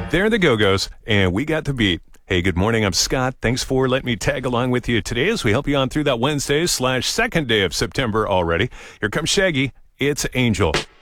They're the Go-Go's, and we got the beat. Hey, good morning. I'm Scott. Thanks for letting me tag along with you today as we help you on through that Wednesday/second day of September already. Here comes Shaggy. It's Angel.